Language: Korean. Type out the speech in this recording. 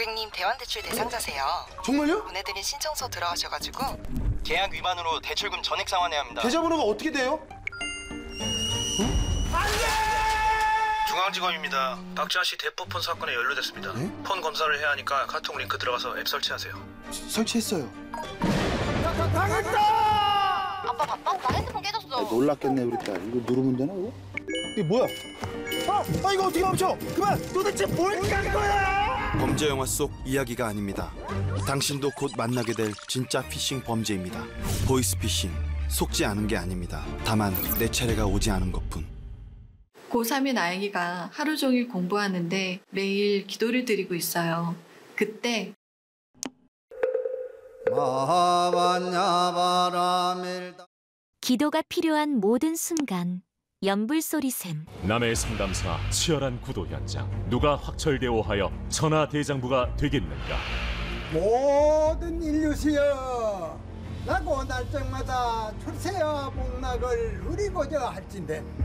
고객님 대환대출 대상자세요. 정말요? 보내드린 신청서 들어가셔가지고 계약 위반으로 대출금 전액 상환해야 합니다. 계좌번호가 어떻게 돼요? 중앙지검입니다. 박지한 씨 대포폰 사건에 연루됐습니다. 네? 폰 검사를 해야 하니까 카톡 링크 들어가서 앱 설치하세요. 설치했어요. 아빠 바빠? 나 핸드폰 깨졌어. 놀랐겠네 우리 딸. 이거 누르면 되나 이거? 이게 뭐야? 이거 어떻게 멈춰? 그만! 도대체 뭘 깐 거야? 범죄 영화 속 이야기가 아닙니다. 당신도 곧 만나게 될 진짜 피싱 범죄입니다. 보이스피싱, 속지 않은 게 아닙니다. 다만 내 차례가 오지 않은 것뿐. 고3인 아이가 하루 종일 공부하는데 매일 기도를 드리고 있어요. 그때 기도가 필요한 모든 순간 연불소리샘. 남의 상담사 치열한 구도 현장. 누가 확철대오하여 천하대장부가 되겠는가. 모든 인류시여 나고 날짜마다 출세와 복락을 누리고자 할진대